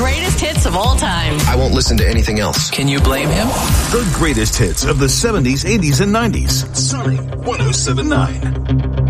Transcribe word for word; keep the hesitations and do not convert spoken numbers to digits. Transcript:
greatest hits of all time. I won't listen to anything else. Can you blame him? The greatest hits of the seventies, eighties, and nineties. Sunny one oh seven point nine.